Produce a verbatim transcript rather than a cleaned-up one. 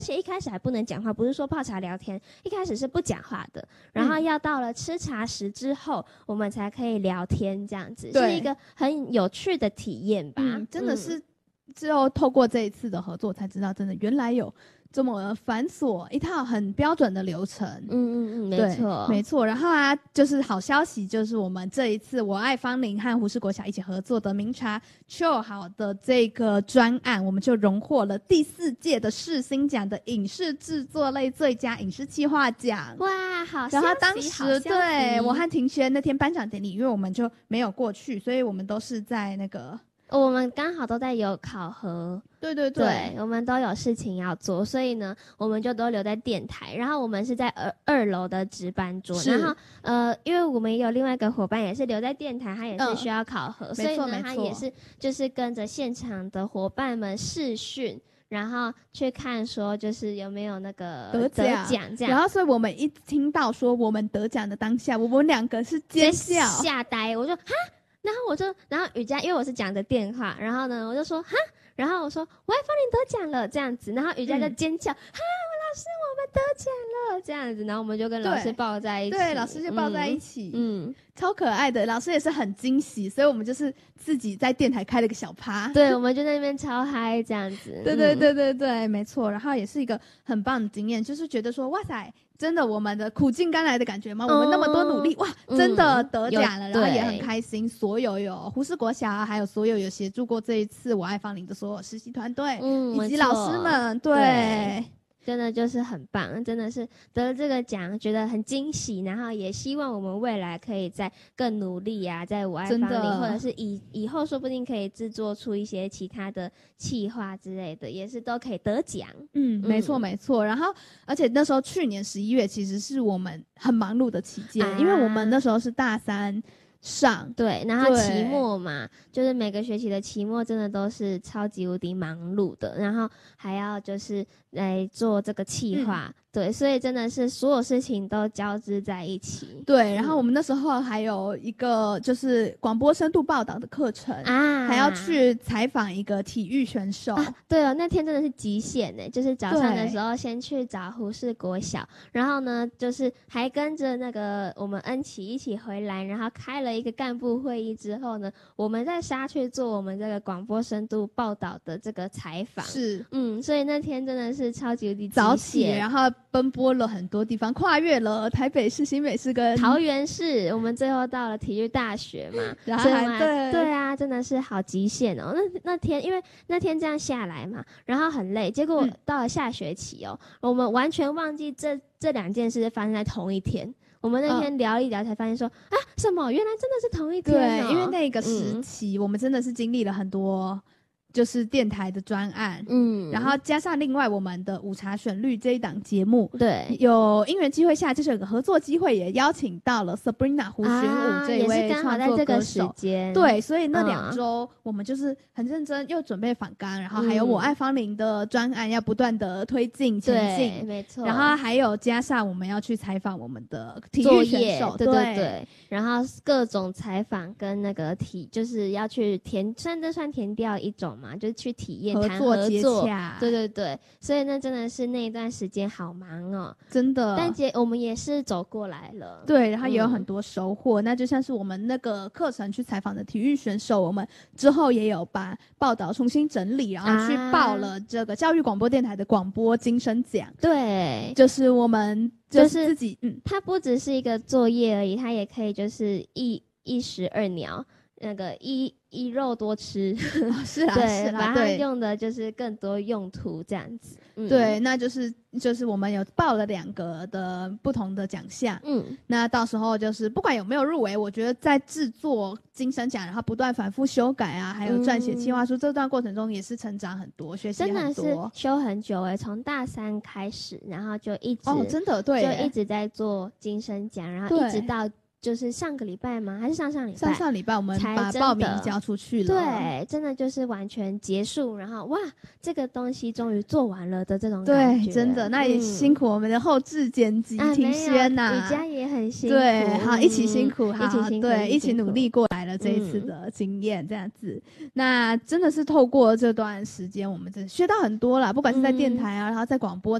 而且一开始还不能讲话，不是说泡茶聊天，一开始是不讲话的，然后要到了吃茶时之后，我们才可以聊天，这样子是一个很有趣的体验吧、 嗯、真的是之后透过这一次的合作才知道，真的原来有这么繁琐一套很标准的流程。 嗯嗯嗯，没错没错。然后啊，就是好消息，就是我们这一次我爱芳龄和胡氏国小一起合作的名茶秋好的这个专案，我们就荣获了第四届的世新奖的影视制作类最佳影视企划奖。 哇，好消息！ 然后当时对我和庭轩那天颁奖典礼，因为我们就没有过去，所以我们都是在那个。 我们刚好都在有考核， 对对 对, 对，我们都有事情要做，所以呢，我们就都留在电台。然后我们是在二二楼的值班桌，然后呃，因为我们也有另外一个伙伴也是留在电台，他也是需要考核，嗯、所以呢，他也是就是跟着现场的伙伴们视讯。然后去看说就是有没有那个得奖这样， 然后所以我们一听到说我们得奖的当下，我们两个是尖叫吓呆，我就哈。然后我就，然后雨佳，因为我是讲的电话，然后呢，我就说哈，然后我说我爱芳龄得奖了这样子，然后雨佳就尖叫，嗯、哈，老师我们得奖了这样子，然后我们就跟老师抱在一起， 对，老师就抱在一起， 嗯，嗯超可爱的，老师也是很惊喜，所以我们就是自己在电台开了个小趴， 对，我们就在那边超嗨这样子， 对对对对对，没错，然后也是一个很棒的经验，就是觉得说哇塞。真的，我们的苦尽甘来的感觉吗？嗯、我们那么多努力，哇，真的得奖了，嗯、然后也很开心。所有有胡氏国小，还有所有有协助过这一次我爱芳龄的所有实习团队，嗯，以及老师们，对。 对真的就是很棒，真的是得了这个奖，觉得很惊喜，然后也希望我们未来可以再更努力啊，在我爱芳龄，或者是以以后说不定可以制作出一些其他的企划之类的，也是都可以得奖。 嗯，没错没错。然后，而且那时候去年十一月其实是我们很忙碌的期间，啊、因为我们那时候是大三。上对，然后期末嘛，就是每个学期的期末真的都是超级无敌忙碌的，然后还要就是来做这个企划、嗯，对，所以真的是所有事情都交织在一起。 对，然后我们那时候还有一个就是广播深度报道的课程啊，还要去采访一个体育选手。啊、 对哦，那天真的是极限呢，就是早上的时候先去找胡氏国小，然后呢，就是还跟着那个我们恩琪一起回来，然后开了一个干部会议之后呢，我们再杀去做我们这个广播深度报道的这个采访。 是， 嗯，所以那天真的是超级无敌早起，然后奔波了很多地方，跨越了台北市、新北市跟桃园市，我们最后到了体育大学嘛， 然后还对对啊，真的是好极限哦。那那天因为那天这样下来嘛，然后很累，结果到了下学期哦，嗯、我们完全忘记这这两件事发生在同一天。我们那天聊一聊才发现说、哦、啊，什么？原来真的是同一天、哦。 对，因为那个时期、嗯、我们真的是经历了很多。就是电台的专案，嗯，然后加上另外我们的午茶旋律这一档节目， 对， 有因缘机会下，就是有个合作机会，也邀请到了 Sabrina 胡寻武这一位创作歌手，对，所以那两周我们就是很认真，又准备访纲，然后还有我爱芳龄的专案要不断的推进前进， 没错， 然后还有加上我们要去采访我们的体育选手， 对对对，然后各种采访跟那个体就是要去填，算这算填调一种。就是去体验谈合作接洽，对对对，所以那真的是那一段时间好忙哦， 真的。 但也我们也是走过来了， 对，然后也有很多收获。嗯、那就像是我们那个课程去采访的体育选手，我们之后也有把报道重新整理，然后去报了这个教育广播电台的广播金声奖。 对， 就是我们就是自己， 就是、嗯，它不只是一个作业而已，它也可以就是一一石二鸟。那个一一肉多吃， 哦、是啊， 对， 是把它用的就是更多用途这样子。 嗯、对，那就是就是我们有报了两个的不同的奖项，嗯，那到时候就是不管有没有入围，我觉得在制作金声奖，然后不断反复修改啊，还有撰写企划书、嗯、这段过程中也是成长很多，学习很多， 真的是修很久哎、欸，从大三开始，然后就一直哦，真的对， 就一直在做金声奖，然后一直到。 就是上个礼拜吗？还是上上礼拜？ 上上礼拜我们把报名交出去了。 对，真的就是完全结束，然后哇，这个东西终于做完了的这种感觉。 对，真的，那也辛苦我们的后制剪辑庭轩呐， 瑜伽也很辛苦。 对，好，一起辛苦，好， 一起辛苦， 对，一起努力过来了这一次的经验，这样子。那真的是透过这段时间，我们真的学到很多啦，不管是在电台啊，然后在广播。